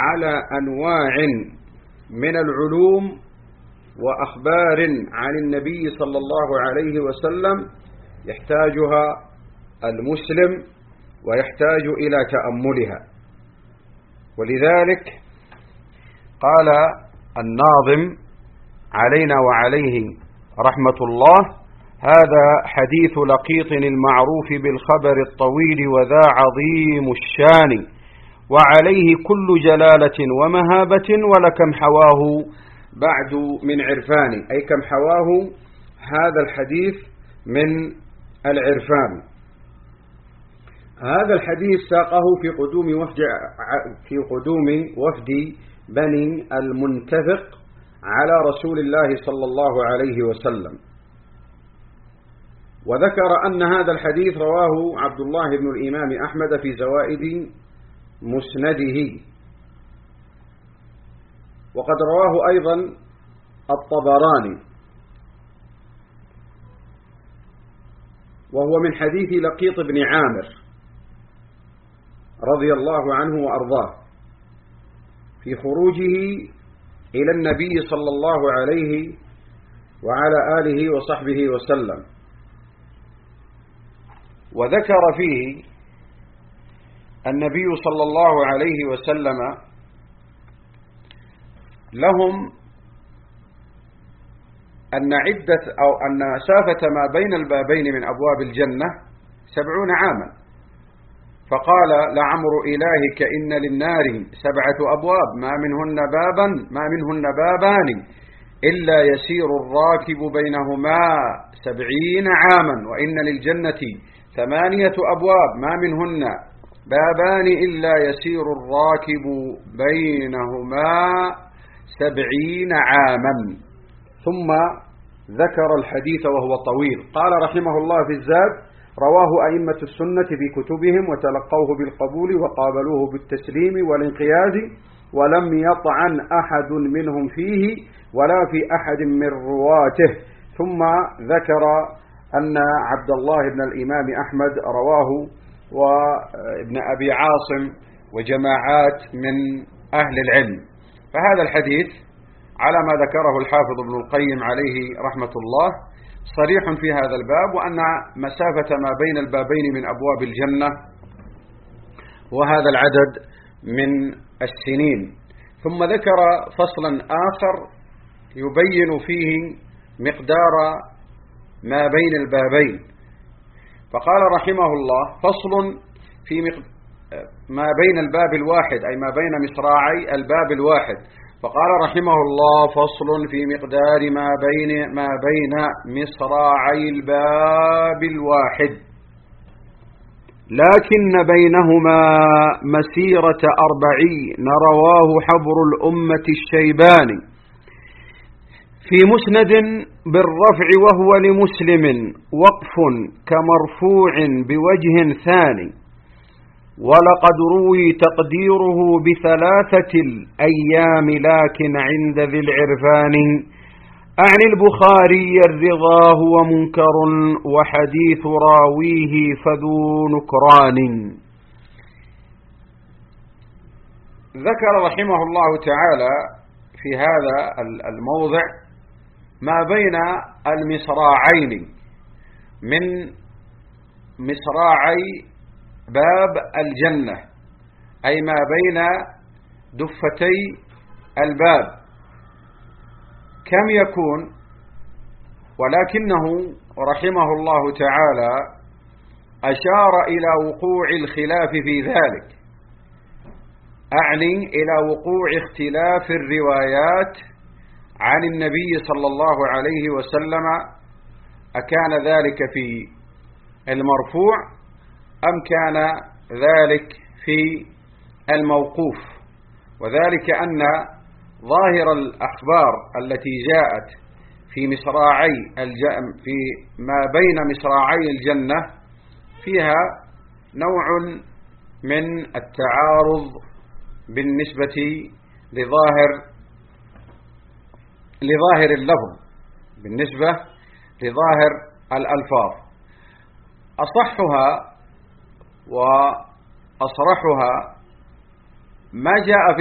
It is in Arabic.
على أنواع من العلوم وأخبار عن النبي صلى الله عليه وسلم يحتاجها المسلم ويحتاج إلى تأملها. ولذلك قال الناظم علينا وعليه رحمة الله: هذا حديث لقيط المعروف بالخبر الطويل وذا عظيم الشان، وعليه كل جلالة ومهابة، ولكم حواه بعد من عرفان، أي كم حواه هذا الحديث من العرفان. هذا الحديث ساقه في قدوم وفد بني المنتفق على رسول الله صلى الله عليه وسلم، وذكر أن هذا الحديث رواه عبد الله بن الإمام أحمد في زوائد مسنده، وقد رواه أيضا الطبراني، وهو من حديث لقيط بن عامر رضي الله عنه وأرضاه في خروجه إلى النبي صلى الله عليه وعلى آله وصحبه وسلم. وذكر فيه النبي صلى الله عليه وسلم لهم أن مسافة ما بين البابين من أبواب الجنة 70 عاما، فقال: لعمر إلهك إن للنار 7 أبواب ما منهن بابان إلا يسير الراكب بينهما 70 عاما، وإن للجنة 8 أبواب ما منهن بابان إلا يسير الراكب بينهما 70 عاما. ثم ذكر الحديث وهو طويل. قال رحمه الله في الزاد: رواه أئمة السنة في كتبهم وتلقوه بالقبول وقابلوه بالتسليم والانقياد، ولم يطعن أحد منهم فيه ولا في أحد من رواته. ثم ذكر أن عبد الله بن الإمام أحمد رواه وابن أبي عاصم وجماعات من أهل العلم. فهذا الحديث على ما ذكره الحافظ ابن القيم عليه رحمة الله صريح في هذا الباب، وأن مسافة ما بين البابين من أبواب الجنة وهذا العدد من السنين. ثم ذكر فصلا آخر يبين فيه مقدار ما بين البابين، فقال رحمه الله: فصل في ما بين الباب الواحد، أي ما بين مصراعي الباب الواحد. فقال رحمه الله: فصل في مقدار ما بين مصراعي الباب الواحد، لكن بينهما مسيرة 40، رواه حبر الأمة الشيباني في مسند بالرفع، وهو لمسلم وقف كمرفوع بوجه ثاني، ولقد روي تقديره ب3 الأيام، لكن عند ذي العرفان عن البخاري الرضا هو منكر، وحديث راويه فذو نكران. ذكر رحمه الله تعالى في هذا الموضع ما بين المصراعين من مصراعي باب الجنة، أي ما بين دفتي الباب، كم يكون؟ ولكنه رحمه الله تعالى أشار إلى وقوع الخلاف في ذلك، أعني إلى وقوع اختلاف الروايات عن النبي صلى الله عليه وسلم، أكان ذلك في المرفوع أم كان ذلك في الموقوف؟ وذلك أن ظاهر الأخبار التي جاءت في في ما بين مصراعي الجنة فيها نوع من التعارض بالنسبة لظاهر اللفظ، بالنسبة لظاهر الألفاظ. أصحها وأصرحها ما جاء في